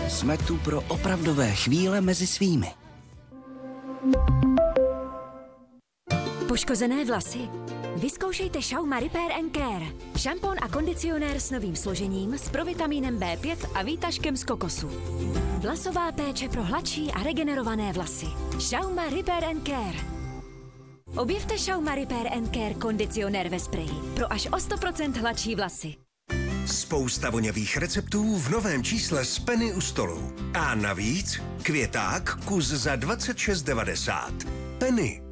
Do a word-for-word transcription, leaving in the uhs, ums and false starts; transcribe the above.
Jsme tu pro opravdové chvíle mezi svými. Poškozené vlasy? Vyzkoušejte Schauma Repair and Care. Šampon a kondicionér s novým složením, s provitamínem bé pět a výtažkem z kokosu. Vlasová péče pro hladší a regenerované vlasy. Schauma Repair and Care. Objevte Schauma Repair and Care kondicionér ve spreji pro až o sto procent hladší vlasy. Spousta voňavých receptů v novém čísle z Penny u stolu. A navíc květák kus za dvacet šest devadesát. Penny.